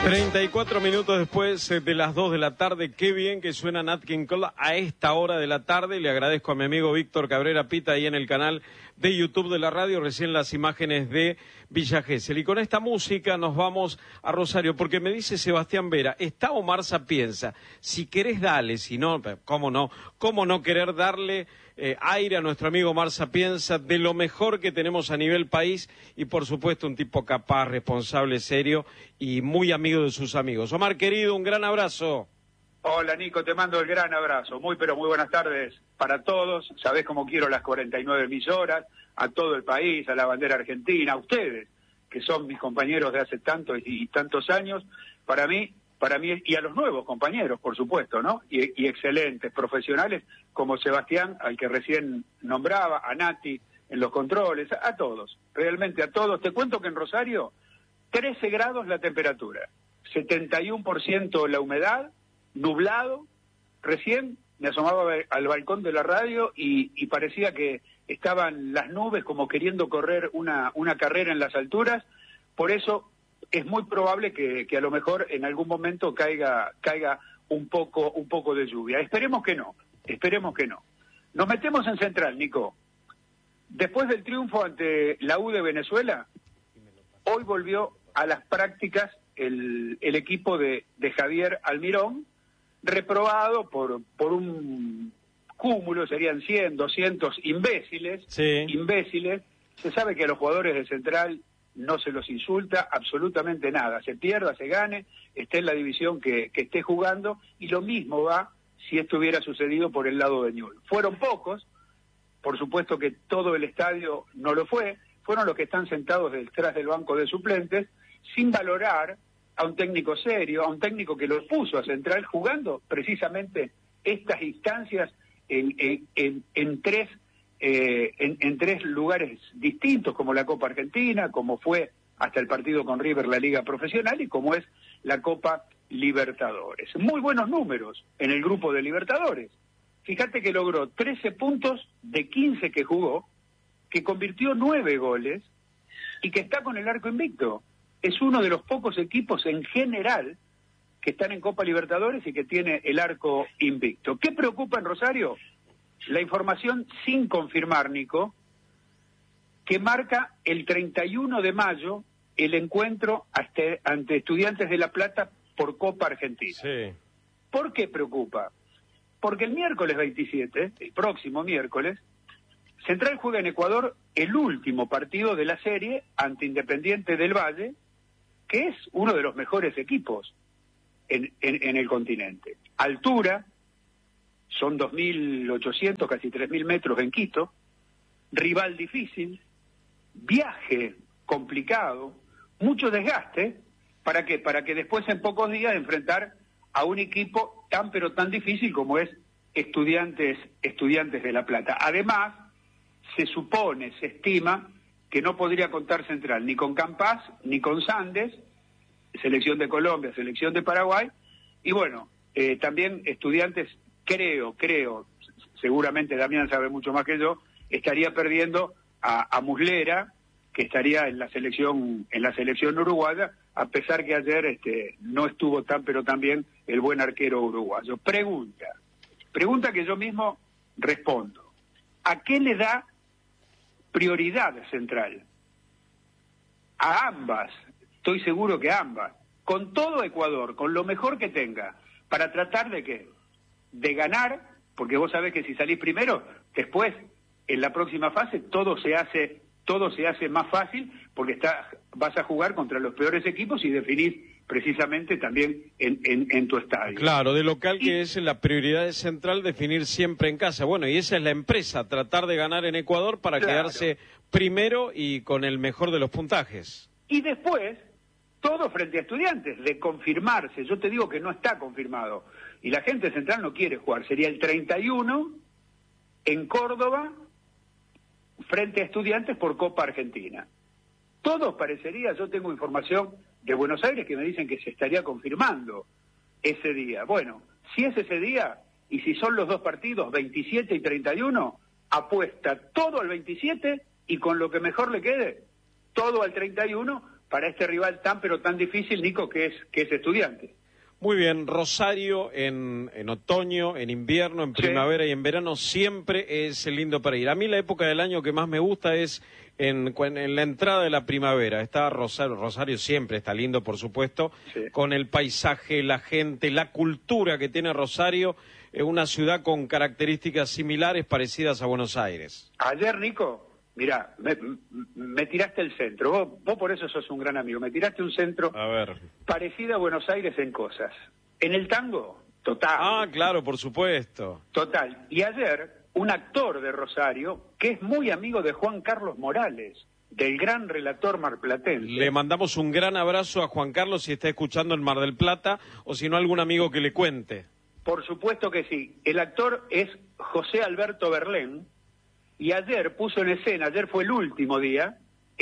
34 minutos después de las 2 de la tarde, qué bien que suena Nat King Cole a esta hora de la tarde. Le agradezco a mi amigo Víctor Cabrera Pita ahí en el canal de YouTube de la radio, recién las imágenes de Villa Gesell. Y con esta música nos vamos a Rosario, porque me dice Sebastián Vera, está Omar Sapienza, si querés dale, si no, cómo no querer darle aire a nuestro amigo Omar Sapienza, de lo mejor que tenemos a nivel país, y por supuesto un tipo capaz, responsable, serio y muy amigo de sus amigos. Omar, querido, un gran abrazo. Hola, Nico, te mando el gran abrazo. Muy buenas tardes para todos. Sabés cómo quiero las 49 emisoras, a todo el país, a la bandera argentina, a ustedes, que son mis compañeros de hace tantos y tantos años. Para mí, y a los nuevos compañeros, por supuesto, ¿no? Y excelentes profesionales como Sebastián, al que recién nombraba, a Nati en los controles, a todos, realmente a todos. Te cuento que en Rosario, 13 grados la temperatura, 71% la humedad, nublado. Recién me asomaba al balcón de la radio y parecía que estaban las nubes como queriendo correr una carrera en las alturas. Por eso es muy probable que a lo mejor en algún momento caiga un poco de lluvia. Esperemos que no. Nos metemos en Central, Nico. Después del triunfo ante la U de Venezuela, hoy volvió a las prácticas el equipo de Javier Almirón, reprobado por un cúmulo, serían 100, 200 imbéciles. Sí. Imbéciles. Se sabe que a los jugadores de Central no se los insulta absolutamente nada, se pierda, se gane, esté en la división que esté jugando, y lo mismo va si esto hubiera sucedido por el lado de Newell's. Fueron pocos, por supuesto que todo el estadio no lo fue, fueron los que están sentados detrás del banco de suplentes, sin valorar a un técnico serio, a un técnico que los puso a Central jugando precisamente estas instancias en tres lugares distintos, como la Copa Argentina, como fue hasta el partido con River, la Liga Profesional, y como es la Copa Libertadores. Muy buenos números en el grupo de Libertadores. Fíjate que logró 13 puntos de 15 que jugó, que convirtió 9 goles y que está con el arco invicto. Es uno de los pocos equipos en general que están en Copa Libertadores y que tiene el arco invicto. ¿Qué preocupa en Rosario? La información sin confirmar, Nico, que marca el 31 de mayo el encuentro ante Estudiantes de La Plata por Copa Argentina. Sí. ¿Por qué preocupa? Porque el miércoles 27, el próximo miércoles, Central juega en Ecuador el último partido de la serie ante Independiente del Valle, que es uno de los mejores equipos en el continente. Altura, son 2.800, casi 3.000 metros en Quito, rival difícil, viaje complicado, mucho desgaste. ¿Para qué? Para que después en pocos días enfrentar a un equipo tan difícil como es Estudiantes de La Plata. Además, se estima que no podría contar Central ni con Campas ni con Sandes, selección de Colombia, selección de Paraguay, y bueno, también Estudiantes, creo, seguramente Damián sabe mucho más que yo, estaría perdiendo a Muslera, que estaría en la selección uruguaya, a pesar que ayer no estuvo tan bien el buen arquero uruguayo. Pregunta que yo mismo respondo. ¿A qué le da prioridad Central? A ambas, estoy seguro que ambas, con todo Ecuador, con lo mejor que tenga, para tratar de ¿qué? De ganar, porque vos sabés que si salís primero, después, en la próxima fase, todo se hace más fácil, porque vas a jugar contra los peores equipos y definís precisamente también en tu estadio. Claro, de local que es la prioridad de Central, definir siempre en casa. Bueno, y esa es la empresa, tratar de ganar en Ecuador para quedarse primero y con el mejor de los puntajes. Y después, todo frente a Estudiantes, de confirmarse. Yo te digo que no está confirmado. Y la gente de Central no quiere jugar. Sería el 31 en Córdoba, frente a Estudiantes por Copa Argentina. Todo parecería, yo tengo información de Buenos Aires que me dicen que se estaría confirmando ese día. Bueno, si es ese día, y si son los dos partidos, 27 y 31, apuesta todo al 27 y con lo que mejor le quede, todo al 31, para este rival tan pero tan difícil, Nico, que es Estudiantes. Muy bien, Rosario en otoño, en invierno, en primavera y en verano siempre es lindo para ir. A mí la época del año que más me gusta es en la entrada de la primavera. Está Rosario siempre está lindo, por supuesto, con el paisaje, la gente, la cultura que tiene Rosario, una ciudad con características similares, parecidas a Buenos Aires. Ayer, Nico, mirá, me tiraste el centro, vos por eso sos un gran amigo, me tiraste un centro parecido a Buenos Aires en cosas. En el tango, total. Ah, claro, por supuesto. Total. Y ayer, un actor de Rosario, que es muy amigo de Juan Carlos Morales, del gran relator marplatense. Le mandamos un gran abrazo a Juan Carlos si está escuchando en Mar del Plata, o si no, algún amigo que le cuente. Por supuesto que sí. El actor es José Alberto Berlén, y ayer puso en escena, ayer fue el último día,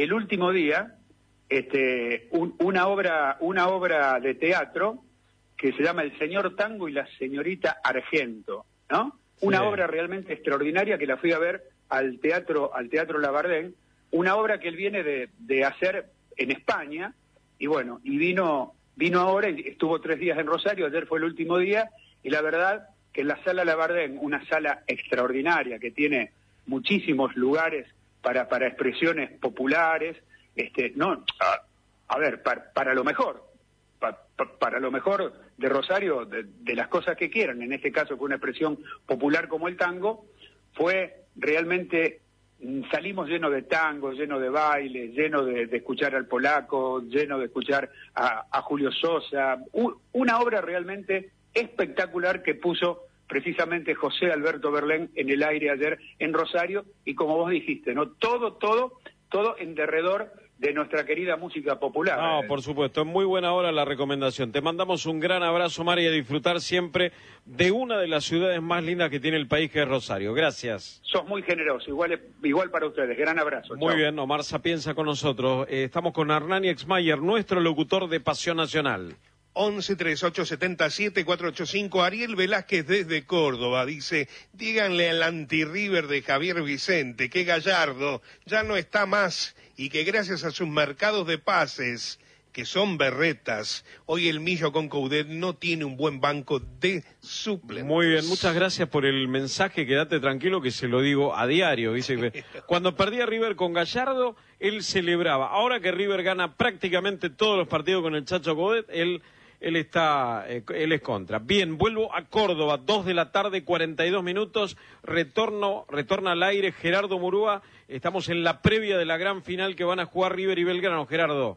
una obra de teatro que se llama El Señor Tango y la Señorita Argento, ¿no? Sí. Una obra realmente extraordinaria que la fui a ver al Teatro Labardén, una obra que él viene de hacer en España, y bueno, y vino ahora y estuvo 3 días en Rosario, ayer fue el último día, y la verdad que en la Sala Labardén, una sala extraordinaria que tiene muchísimos lugares para expresiones populares, para lo mejor, para lo mejor de Rosario, de las cosas que quieran, en este caso fue una expresión popular como el tango, fue realmente, salimos llenos de tango, llenos de baile, llenos de escuchar al polaco, llenos de escuchar a Julio Sosa, una obra realmente espectacular que puso precisamente José Alberto Berlén en el aire ayer en Rosario, y como vos dijiste, ¿no? Todo en derredor de nuestra querida música popular. No, por supuesto, es muy buena hora la recomendación. Te mandamos un gran abrazo, Mari, y a disfrutar siempre de una de las ciudades más lindas que tiene el país, que es Rosario. Gracias. Sos muy generoso, igual para ustedes. Gran abrazo. Muy bien, Omar Sapienza con nosotros. Estamos con Hernán Exmayer, nuestro locutor de Pasión Nacional. 11-3877-485, Ariel Velázquez desde Córdoba, dice, díganle al anti-River de Javier Vicente que Gallardo ya no está más y que gracias a sus mercados de pases, que son berretas, hoy el Millo con Coudet no tiene un buen banco de suplentes. Muy bien, muchas gracias por el mensaje, quédate tranquilo que se lo digo a diario. Dice, cuando perdía River con Gallardo, él celebraba. Ahora que River gana prácticamente todos los partidos con el Chacho Coudet, él es contra. Bien, vuelvo a Córdoba, 2 de la tarde, 42 minutos, retorna al aire Gerardo Murúa, estamos en la previa de la gran final que van a jugar River y Belgrano. Gerardo.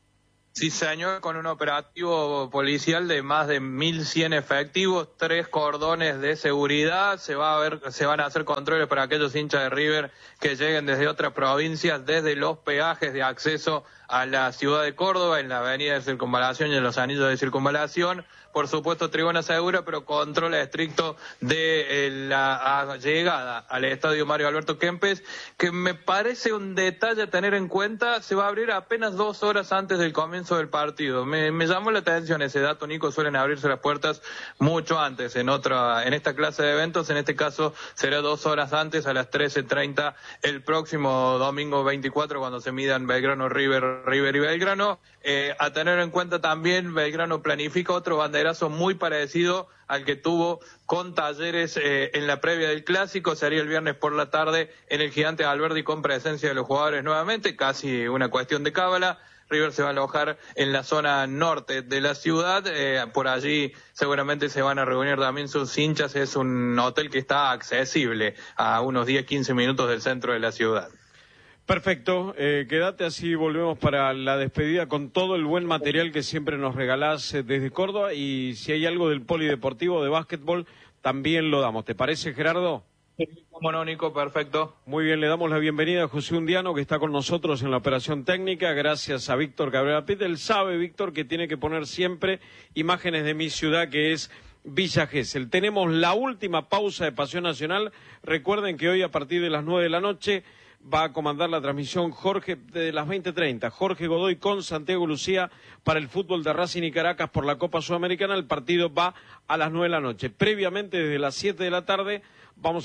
Sí, señor, con un operativo policial de más de 1.100 efectivos, 3 cordones de seguridad, se van a hacer controles para aquellos hinchas de River que lleguen desde otras provincias, desde los peajes de acceso a la ciudad de Córdoba, en la avenida de Circunvalación y en los anillos de Circunvalación. Por supuesto, tribuna segura, pero control estricto de la llegada al estadio Mario Alberto Kempes, que me parece un detalle a tener en cuenta, se va a abrir apenas 2 horas antes del comienzo del partido. Me llamó la atención ese dato, Nico, suelen abrirse las puertas mucho antes en esta clase de eventos, en este caso será 2 horas antes, a las 13:30 el próximo domingo 24, cuando se midan Belgrano, River y Belgrano. A tener en cuenta también, Belgrano planifica otro banderazo muy parecido al que tuvo con Talleres en la previa del Clásico. Sería el viernes por la tarde en el Gigante Alberdi, con presencia de los jugadores nuevamente, casi una cuestión de cábala. River se va a alojar en la zona norte de la ciudad, por allí seguramente se van a reunir también sus hinchas. Es un hotel que está accesible a unos 10-15 minutos del centro de la ciudad. Perfecto, quédate, así volvemos para la despedida con todo el buen material que siempre nos regalás desde Córdoba, y si hay algo del polideportivo de básquetbol también lo damos. ¿Te parece, Gerardo? Sí, cómo no, Nico, perfecto. Muy bien, le damos la bienvenida a José Undiano, que está con nosotros en la operación técnica, gracias a Víctor Cabrera Pita. Él sabe, Víctor, que tiene que poner siempre imágenes de mi ciudad, que es Villa Gesell. Tenemos la última pausa de Pasión Nacional. Recuerden que hoy a partir de las 9 de la noche va a comandar la transmisión Jorge, de las 20:30, Jorge Godoy con Santiago Lucía para el fútbol de Racing y Caracas por la Copa Sudamericana. El partido va a las 9 de la noche. Previamente, desde las 7 de la tarde, vamos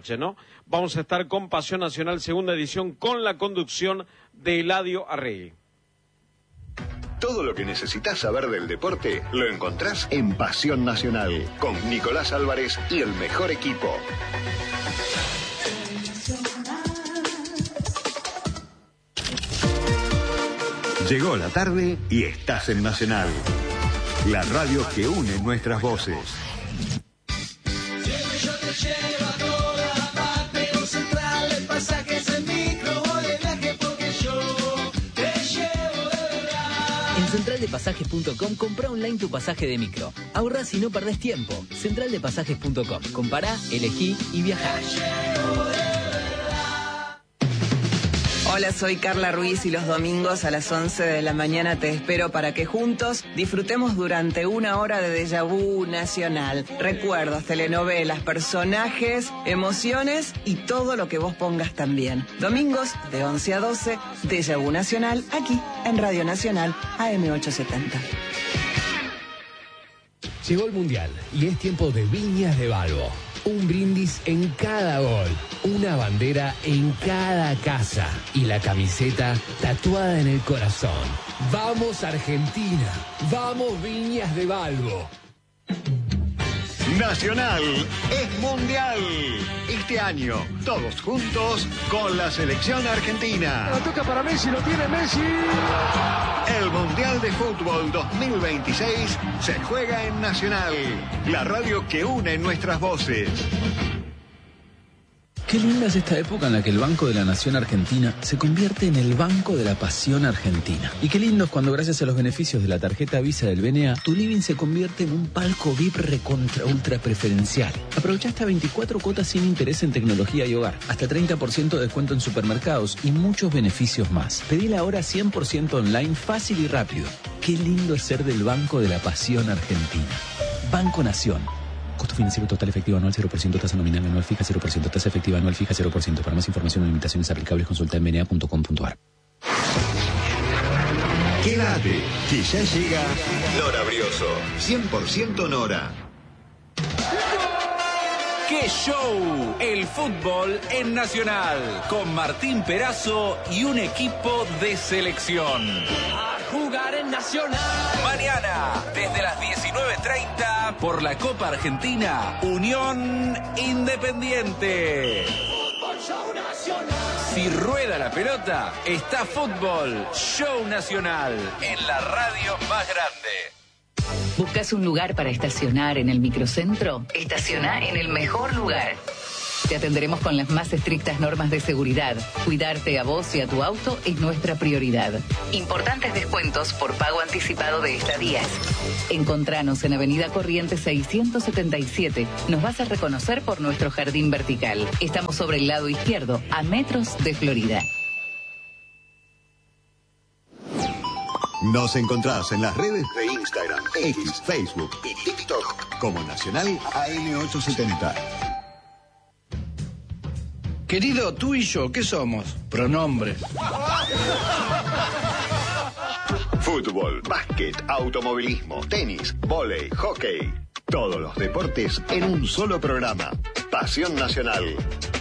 a estar con Pasión Nacional, segunda edición, con la conducción de Eladio Arregui. Todo lo que necesitas saber del deporte lo encontrás en Pasión Nacional, con Nicolás Álvarez y el mejor equipo. Llegó la tarde y estás en Nacional, la radio que une nuestras voces. Centraldepasajes.com, compra online tu pasaje de micro. Ahorrás y no perdés tiempo. Centraldepasajes.com. Compará, elegí y viajá. Hola, soy Carla Ruiz y los domingos a las 11 de la mañana te espero para que juntos disfrutemos durante una hora de déjà vu nacional. Recuerdos, telenovelas, personajes, emociones y todo lo que vos pongas también. Domingos de 11 a 12, déjà vu nacional, aquí en Radio Nacional AM870. Llegó el Mundial y es tiempo de Viñas de Balbo. Un brindis en cada gol, una bandera en cada casa y la camiseta tatuada en el corazón. ¡Vamos Argentina! ¡Vamos Viñas de Balbo! Nacional es mundial. Este año, todos juntos con la selección argentina. La toca para Messi, lo tiene Messi. El Mundial de Fútbol 2026 se juega en Nacional, la radio que une nuestras voces. Qué linda es esta época en la que el Banco de la Nación Argentina se convierte en el Banco de la Pasión Argentina. Y qué lindo es cuando, gracias a los beneficios de la tarjeta Visa del BNA, tu living se convierte en un palco VIP recontra ultra preferencial. Aprovecha hasta 24 cuotas sin interés en tecnología y hogar, hasta 30% de descuento en supermercados y muchos beneficios más. Pedila ahora 100% online, fácil y rápido. Qué lindo es ser del Banco de la Pasión Argentina. Banco Nación. Costo financiero total efectivo anual 0%, tasa nominal anual fija 0%, tasa efectiva anual fija 0%. Para más información o limitaciones aplicables consulta en bna.com.ar. Quédate, que ya llega Nora Brioso, 100% Nora. ¡Qué show! El fútbol en Nacional, con Martín Perazo y un equipo de selección. A jugar en Nacional. Mañana, desde las 19:30, por la Copa Argentina, Unión Independiente. Fútbol Show Nacional. Si rueda la pelota, está Fútbol Show Nacional, en la radio más grande. ¿Buscas un lugar para estacionar en el microcentro? Estaciona en el mejor lugar. Te atenderemos con las más estrictas normas de seguridad. Cuidarte a vos y a tu auto es nuestra prioridad. Importantes descuentos por pago anticipado de estadías. Encontranos en Avenida Corrientes 677. Nos vas a reconocer por nuestro jardín vertical. Estamos sobre el lado izquierdo, a metros de Florida. Nos encontrás en las redes de Instagram, X, Facebook y TikTok como Nacional AM870. Querido, tú y yo, ¿qué somos? Pronombres. Fútbol, básquet, automovilismo, tenis, vóley, hockey. Todos los deportes en un solo programa. Pasión Nacional.